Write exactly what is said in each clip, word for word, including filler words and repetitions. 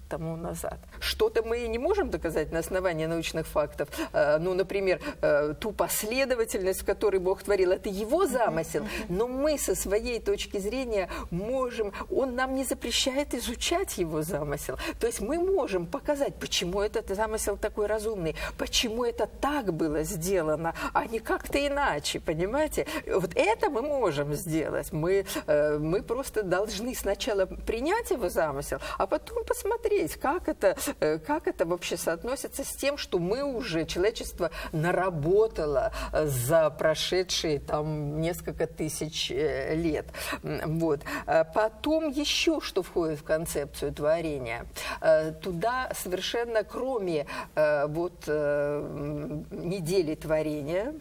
тому назад. Что-то мы не можем доказать на основании научных фактов. Ну, например, ту последовательность, в которой Бог творил, это его замысел, но мы со своей точки зрения можем, он нам не запрещает изучать его замысел. То есть мы можем показать, почему этот замысел такой разумный, почему это так было сделано, а не как-то иначе, понимаете? Вот это мы можем сделать. Мы, мы просто должны сначала принять его замысел, а потом посмотреть, как это, как это вообще соотносится с тем, что мы уже, человечество наработало за прошедшие там несколько тысяч лет. Вот. Потом еще что входит в концепцию творения. Туда совершенно, кроме вот недели творения,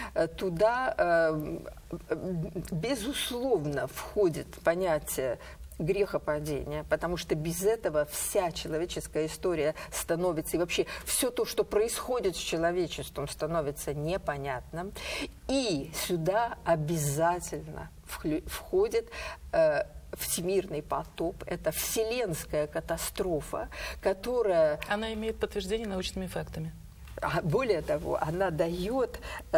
туда безусловно входит понятие грехопадения, потому что без этого вся человеческая история становится, и вообще все то, что происходит с человечеством, становится непонятным. И сюда обязательно входит э, всемирный потоп, это вселенская катастрофа, которая... Она имеет подтверждение научными фактами. Более того, она дает,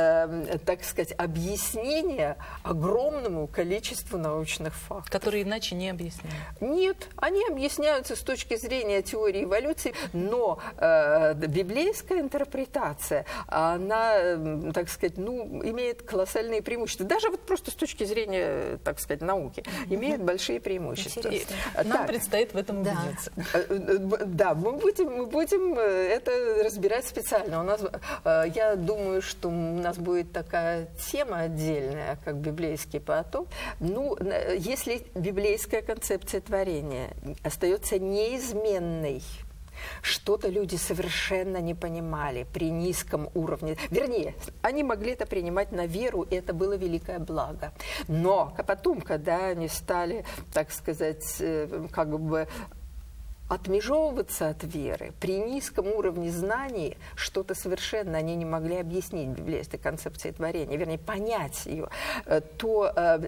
э, так сказать, объяснение огромному количеству научных фактов. Которые иначе не объясняют. Нет, они объясняются с точки зрения теории эволюции, но э, библейская интерпретация, она, э, так сказать, ну, имеет колоссальные преимущества. Даже вот просто с точки зрения, так сказать, науки, mm-hmm. имеет большие преимущества. И нам так, предстоит в этом убедиться. Да, да мы, будем, мы будем это разбирать специально. У нас, я думаю, что у нас будет такая тема отдельная, как библейский потоп. Ну, если библейская концепция творения остается неизменной, что-то люди совершенно не понимали при низком уровне. Вернее, они могли это принимать на веру, и это было великое благо. Но потом, когда они стали, так сказать, как бы отмежевываться от веры, при низком уровне знаний что-то совершенно они не могли объяснить библейской концепции творения, вернее, понять ее, то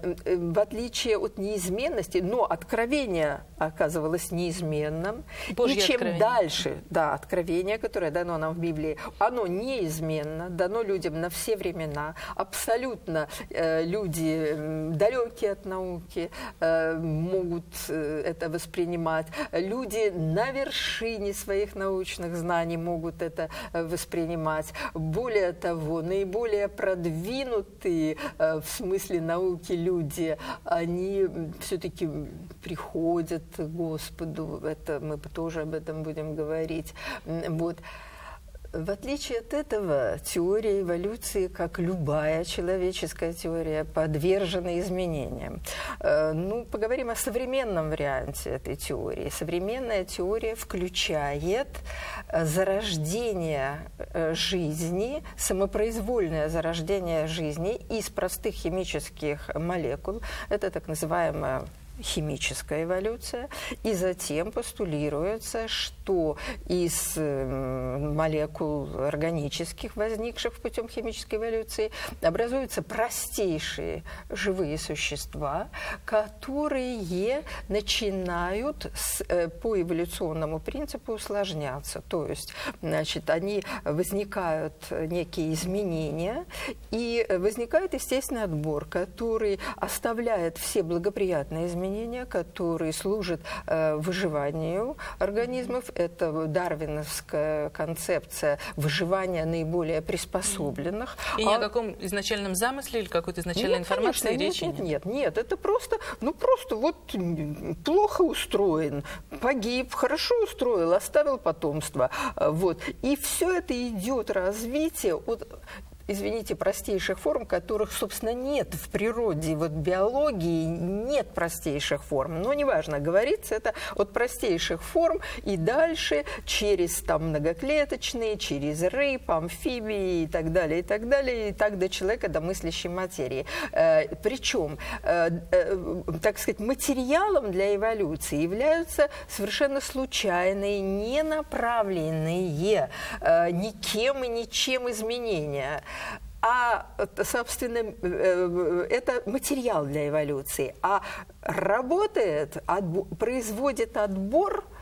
в отличие от неизменности, но откровение оказывалось неизменным, Божье и чем откровение. дальше, да, откровение, которое дано нам в Библии, оно неизменно, дано людям на все времена, абсолютно э, люди э, далекие от науки э, могут э, это воспринимать, люди на вершине своих научных знаний могут это воспринимать. Более того, наиболее продвинутые в смысле науки люди, они все-таки приходят к Господу. Это мы тоже об этом будем говорить. Вот. В отличие от этого, теория эволюции, как любая человеческая теория, подвержена изменениям. Ну, поговорим о современном варианте этой теории. Современная теория включает зарождение жизни, самопроизвольное зарождение жизни из простых химических молекул. Это так называемая химическая эволюция, и затем постулируется, что из молекул органических, возникших путем химической эволюции, образуются простейшие живые существа, которые начинают с, по эволюционному принципу усложняться. То есть, значит, они возникают некие изменения, и возникает естественный отбор, который оставляет все благоприятные изменения, которые служат э, выживанию организмов. Это дарвиновская концепция выживания наиболее приспособленных. И а... ни о каком изначальном замысле или какой-то изначальной нет, информации конечно, речи нет, нет? Нет, нет, это просто, ну просто вот плохо устроен, погиб, хорошо устроил, оставил потомство. Вот. И все это идет развитие от... извините, простейших форм, которых, собственно, нет в природе. Вот в биологии нет простейших форм. Но неважно, говорится это от простейших форм и дальше через там многоклеточные, через рыб, амфибии и так далее, и так далее, и так до человека, до мыслящей материи. Э, причем, э, э, так сказать, материалом для эволюции являются совершенно случайные, ненаправленные э, никем и ничем изменения. А, собственно, это материал для эволюции. А работает, отбор, производит отбор